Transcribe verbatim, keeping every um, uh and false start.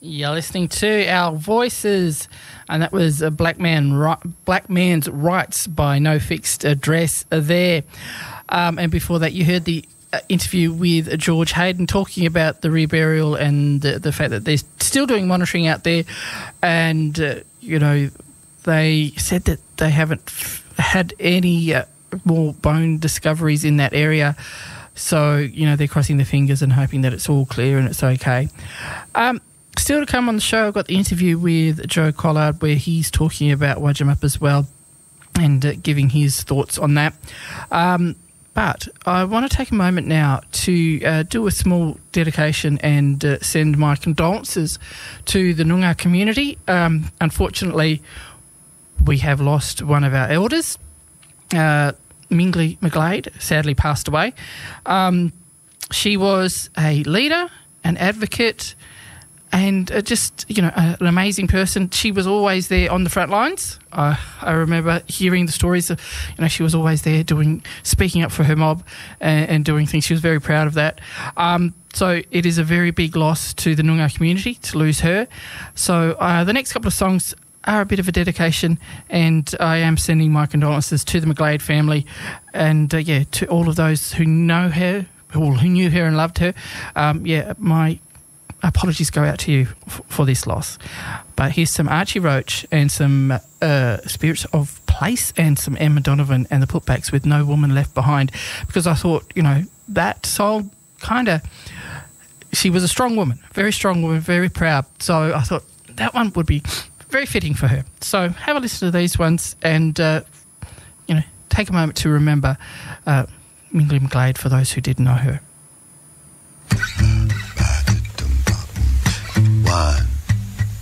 You're listening to Our Voices, and that was a Black Man, Black Man's Rights by No Fixed Address there. Um, and before that, you heard the uh, interview with George Hayden talking about the reburial and the, the fact that they're still doing monitoring out there. And, uh, you know, they said that they haven't f- had any uh, more bone discoveries in that area. So, you know, they're crossing their fingers and hoping that it's all clear and it's okay. Um, Still to come on the show, I've got the interview with Joe Collard where he's talking about Wajimap as well and uh, giving his thoughts on that. Um, but I want to take a moment now to uh, do a small dedication and uh, send my condolences to the Noongar community. Um, unfortunately, we have lost one of our elders. Uh, Mingley McGlade sadly passed away. Um, she was a leader, an advocate, and uh, just, you know, uh, an amazing person. She was always there on the front lines. Uh, I remember hearing the stories of, you know, she was always there doing, speaking up for her mob and, and doing things. She was very proud of that. Um, so it is a very big loss to the Noongar community to lose her. So uh, the next couple of songs are a bit of a dedication, and I am sending my condolences to the McGlade family and, uh, yeah, to all of those who know her, or who knew her and loved her. Um, yeah, my apologies go out to you f- for this loss. But here's some Archie Roach and some uh, Spirits of Place and some Emma Donovan and the Putbacks with No Woman Left Behind, because I thought, you know, that song kind of, she was a strong woman, very strong woman, very proud. So I thought that one would be very fitting for her. So have a listen to these ones and, uh, you know, take a moment to remember uh, Mingley McGlade for those who didn't know her.